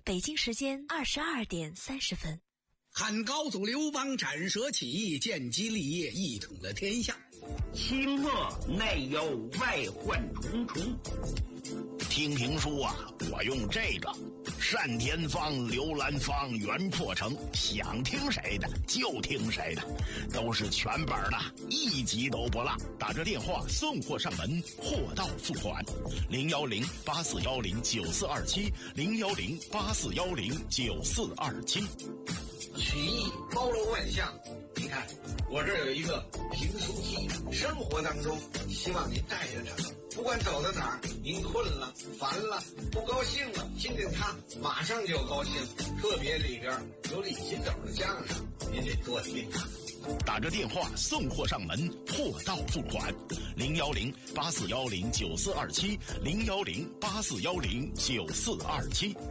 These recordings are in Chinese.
北京时间22:30。 汉高祖刘邦斩蛇起义，建基立业，一统了天下。 清末内忧外患重重。 听评书啊，我用这个单田芳、刘兰芳、袁破城，想听谁的就听谁的，都是全本的，一集都不落。打着电话送货上门，货到付款。010-8410-9427，010-8410-9427。 曲艺包罗万象，你看我这儿有一个评书机，生活当中希望您带着它，不管走到哪儿，您困了、烦了、不高兴了，听见它马上就高兴。特别里边有李金斗的相声，您得多听啊。 打着电话送货上门，货到付款。010-8410-9427，010-8410-9427。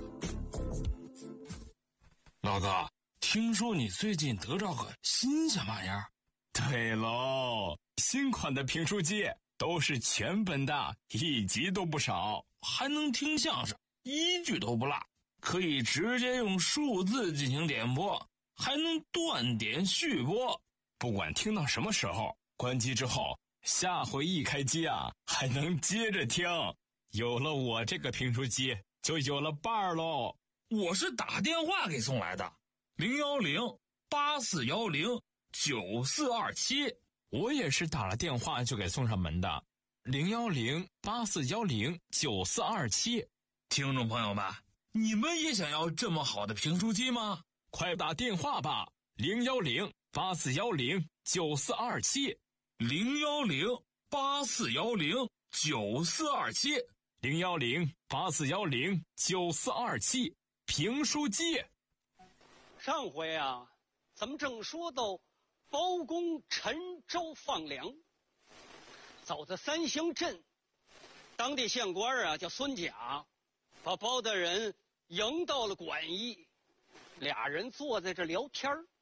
老哥，听说你最近得着个新鲜玩意儿？ 对喽，新款的评书机都是全本的，一集都不少， 还能听相声，一句都不落，可以直接用数字进行点播，还能断点续播。 不管听到什么时候，关机之后，下回一开机啊，还能接着听。有了我这个评书机，就有了伴儿喽。 我是打电话给送来的，010-8410-9427。 我也是打了电话就给送上门的，010-8410-9427。 听众朋友们，你们也想要这么好的评书机吗？ 快打电话吧，010-8410-9427， 010-8410-9427， 010-8410-9427。评书机。 上回啊，咱们正说到包公陈州放粮，走到三乡镇，当地县官啊叫孙甲，把包大人迎到了馆驿，俩人坐在这聊天。